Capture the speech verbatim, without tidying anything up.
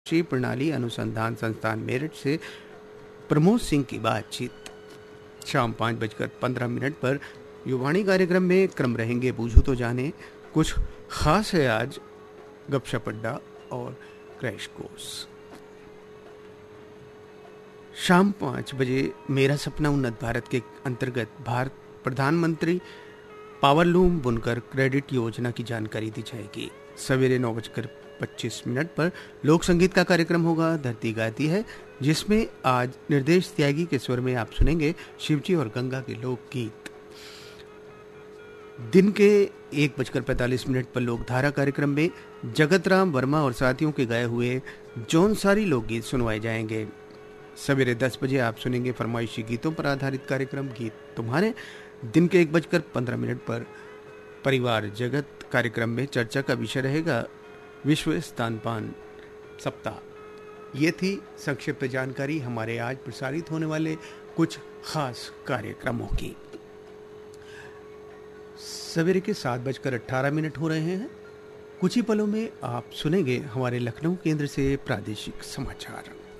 कृषि प्रणाली अनुसंधान संस्थान मेरठ से प्रमोद सिंह की बातचीत। शाम पाँच बजकर पंद्रह मिनट पर युवाणी कार्यक्रम में क्रम रहेंगे बूझू तो जाने, कुछ खास है आज, गपशप अड्डा और क्रैश कोर्स। शाम पाँच बजे मेरा सपना उन्नत भारत के अंतर्गत भारत प्रधानमंत्री पावरलूम बुनकर क्रेडिट योजना की जानकारी दी जाएगी। सवेरे नौ बजकर पच्चीस मिनट पर लोक संगीत का कार्यक्रम होगा धरती गाती है, जिसमें आज निर्देश त्यागी के स्वर में आप सुनेंगे शिवजी और गंगा के लोकगीत। दिन के एक बजकर पैंतालीस मिनट पर लोकधारा कार्यक्रम में जगत राम वर्मा और साथियों के गाए हुए जौनसारी लोकगीत सुनवाए जाएंगे। सवेरे दस बजे आप सुनेंगे फरमाइशी गीतों पर आधारित कार्यक्रम गीत तुम्हारे। दिन के एक बजकर पंद्रह मिनट पर परिवार जगत कार्यक्रम में चर्चा का विषय रहेगा विश्व स्तनपान सप्ताह। ये थी संक्षिप्त जानकारी हमारे आज प्रसारित होने वाले कुछ खास कार्यक्रमों की। सवेरे के सात बजकर अट्ठारह मिनट हो रहे हैं। कुछ ही पलों में आप सुनेंगे हमारे लखनऊ केंद्र से प्रादेशिक समाचार।